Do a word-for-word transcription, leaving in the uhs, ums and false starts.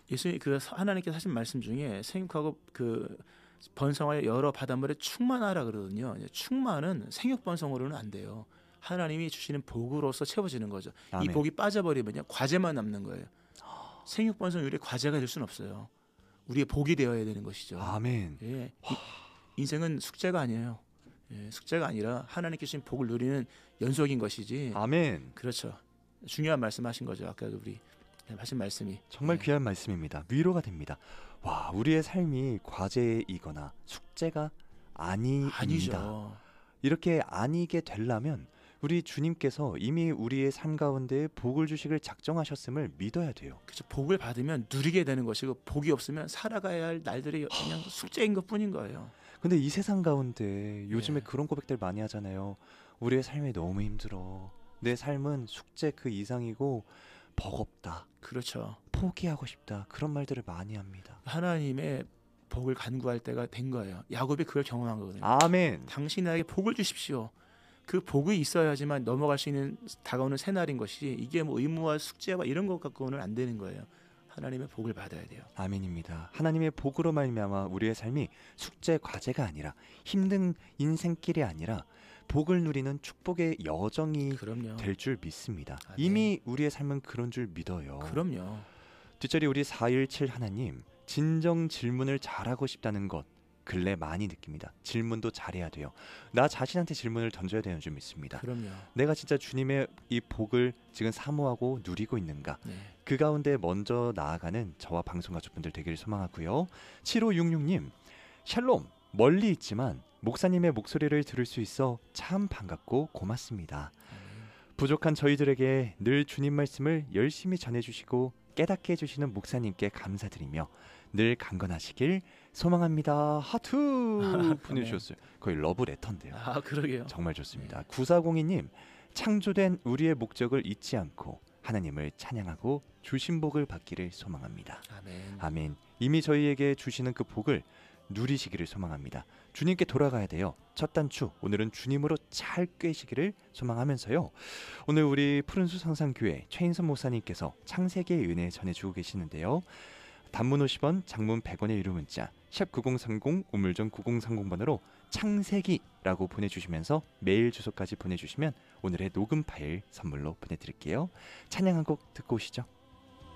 예수님 그 하나님께서 하신 말씀 중에 생육하고 그 번성하여 여러 바닷물에 충만하라 그러거든요. 충만은 생육 번성으로는 안 돼요. 하나님이 주시는 복으로서 채워지는 거죠. 아멘. 이 복이 빠져버리면요 과제만 남는 거예요. 생육 번성률이 과제가 될 수는 없어요. 우리의 복이 되어야 되는 것이죠. 아멘. 예, 인생은 숙제가 아니에요. 예, 숙제가 아니라 하나님께 주신 복을 누리는 연속인 것이지. 아멘. 그렇죠. 중요한 말씀하신 거죠. 아까 우리 하신 말씀이 정말 예. 귀한 말씀입니다. 위로가 됩니다. 와, 우리의 삶이 과제이거나 숙제가 아니입니다. 아니죠. 이렇게 아니게 되려면 우리 주님께서 이미 우리의 삶 가운데 복을 주시길 작정하셨음을 믿어야 돼요. 그렇죠. 복을 받으면 누리게 되는 것이고 복이 없으면 살아가야 할 날들이 그냥 숙제인 것뿐인 거예요. 근데 이 세상 가운데 요즘에 예. 그런 고백들 많이 하잖아요. 우리의 삶이 너무 힘들어. 내 삶은 숙제 그 이상이고 버겁다. 그렇죠. 포기하고 싶다. 그런 말들을 많이 합니다. 하나님의 복을 간구할 때가 된 거예요. 야곱이 그걸 경험한 거거든요. 아멘. 당신이 나에게 복을 주십시오. 그 복이 있어야지만 넘어갈 수 있는 다가오는 새날인 것이 이게 뭐 의무와 숙제와 이런 것 갖고는 안 되는 거예요. 하나님의 복을 받아야 돼요. 아멘입니다. 하나님의 복으로 말미암아 우리의 삶이 숙제 과제가 아니라 힘든 인생길이 아니라 복을 누리는 축복의 여정이 그럼요. 될 줄 믿습니다. 아, 네. 이미 우리의 삶은 그런 줄 믿어요. 그럼요. 뒷자리 우리 사일칠 하나님, 진정 질문을 잘하고 싶다는 것 근래 많이 느낍니다. 질문도 잘해야 돼요. 나 자신한테 질문을 던져야 되는 줄 믿습니다. 그럼요. 내가 진짜 주님의 이 복을 지금 사모하고 누리고 있는가? 네. 그 가운데 먼저 나아가는 저와 방송 가족분들 되기를 소망하고요. 칠오육육 님, 샬롬, 멀리 있지만 목사님의 목소리를 들을 수 있어 참 반갑고 고맙습니다. 부족한 저희들에게 늘 주님 말씀을 열심히 전해주시고 깨닫게 해주시는 목사님께 감사드리며 늘 강건하시길 소망합니다. 하트 보내주셨어요. 거의 러브레터인데요. 아, 그러게요. 정말 좋습니다. 구사공이 님, 창조된 우리의 목적을 잊지 않고 하나님을 찬양하고 주신 복을 받기를 소망합니다. 아멘. 아멘. 이미 저희에게 주시는 그 복을 누리시기를 소망합니다. 주님께 돌아가야 돼요. 첫 단추 오늘은 주님으로 잘 꿰시기를 소망하면서요. 오늘 우리 푸른수 성산교회 최인선 목사님께서 창세기의 은혜 전해주고 계시는데요. 단문 오십 원, 장문 백 원의 유료 문자 샵 구공삼공 우물정 구공삼공 번으로 창세기라고 보내주시면서 메일 주소까지 보내주시면 오늘의 녹음 파일 선물로 보내드릴게요. 찬양 한 곡 듣고 오시죠.